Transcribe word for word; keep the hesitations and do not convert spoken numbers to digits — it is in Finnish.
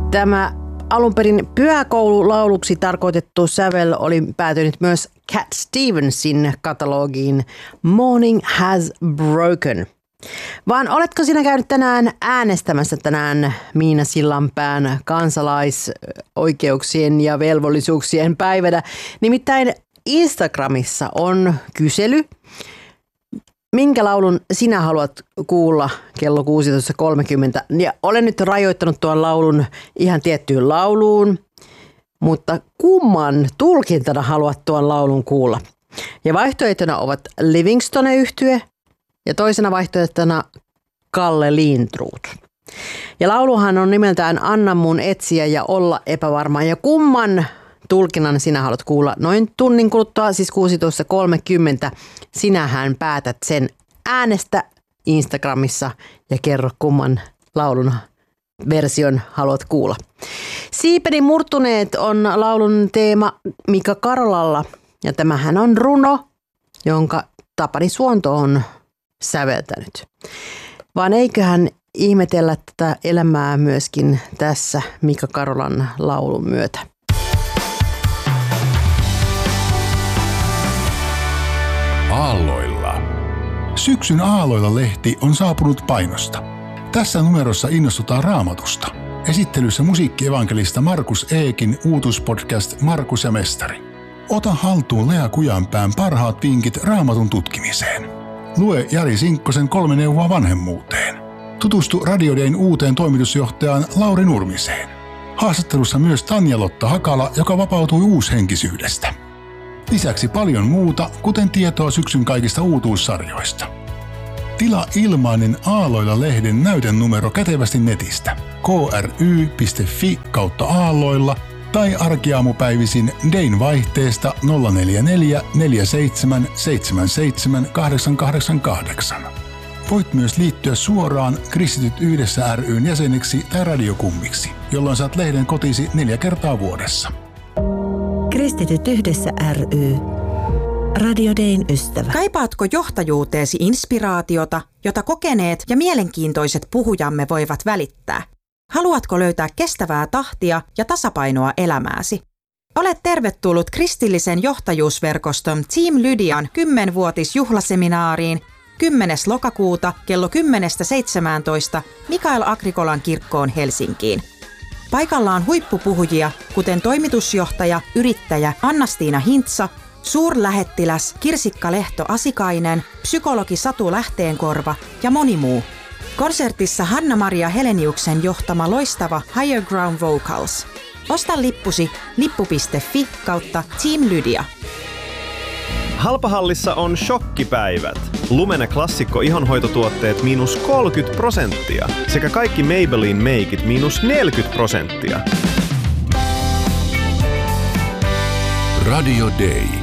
Tämä alun perin pyhäkoululauluksi tarkoitettu sävel oli päätynyt myös Cat Stevensin katalogiin Morning Has Broken. Vaan oletko sinä käynyt tänään äänestämässä tänään Miina Sillanpään kansalaisoikeuksien ja velvollisuuksien päivänä? Nimittäin Instagramissa on kysely. Minkä laulun sinä haluat kuulla kello kuusitoista kolmekymmentä? Ja olen nyt rajoittanut tuon laulun ihan tiettyyn lauluun, mutta kumman tulkintana haluat tuon laulun kuulla? Ja vaihtoehtona ovat Livingstone-yhtye ja toisena vaihtoehtona Kalle Lintroot. Ja lauluhan on nimeltään Anna mun etsiä ja olla epävarma. Ja kumman tulkinnan sinä haluat kuulla? Noin tunnin kuluttua, siis kuusitoista kolmekymmentä. Sinähän päätät sen. Äänestä Instagramissa ja kerro kumman laulun version haluat kuulla. Siipeni murtuneet on laulun teema Mika Karolalla. Ja tämähän on runo, jonka Tapani Suonto on säveltänyt. Vaan eiköhän ihmetellä tätä elämää myöskin tässä Mika Karolan laulun myötä. Aalloilla. Syksyn Aalloilla-lehti on saapunut painosta. Tässä numerossa innostutaan Raamatusta. Esittelyssä musiikkievankelista Markus Eekin uutuspodcast Markus ja Mestari. Ota haltuun Lea Kujanpään parhaat vinkit Raamatun tutkimiseen. Lue Jari Sinkkosen kolme neuvoa vanhemmuuteen. Tutustu Radio Dayn uuteen toimitusjohtajaan Lauri Nurmiseen. Haastattelussa myös Tanja-Lotta Hakala, joka vapautui uushenkisyydestä. Lisäksi paljon muuta, kuten tietoa syksyn kaikista uutuussarjoista. Tilaa ilmainen Aalloilla-lehden näytennumero kätevästi netistä kry piste fi kautta aalloilla tai arkiaamupäivisin Dayn vaihteesta nolla neljä neljä neljä seitsemän seitsemän seitsemän kahdeksan kahdeksan kahdeksan. Voit myös liittyä suoraan Kristityt yhdessä ry:n jäseneksi tai radiokummiksi, jolloin saat lehden kotisi neljä kertaa vuodessa. Kristityt yhdessä ry. Radio Dayn ystävä. Kaipaatko johtajuuteesi inspiraatiota, jota kokeneet ja mielenkiintoiset puhujamme voivat välittää? Haluatko löytää kestävää tahtia ja tasapainoa elämääsi? Olet tervetullut kristillisen johtajuusverkoston Team Lydian kymmenvuotisjuhlaseminaariin kymmenes lokakuuta kello kymmenestä seitsemääntoista Mikael Agrikolan kirkkoon Helsinkiin. Paikalla on huippupuhujia, kuten toimitusjohtaja, yrittäjä Anna-Stiina Hintsa, suurlähettiläs Kirsikka Lehto-Asikainen, psykologi Satu Lähteenkorva ja moni muu. Konsertissa Hanna-Maria Heleniuksen johtama loistava Higher Ground Vocals. Osta lippusi lippu piste fi kautta Team Lydia. Halpahallissa on shokkipäivät. Lumene klassikko ihonhoitotuotteet miinus kolmekymmentä prosenttia sekä kaikki Maybelline meikit miinus neljäkymmentä prosenttia. Radio Day.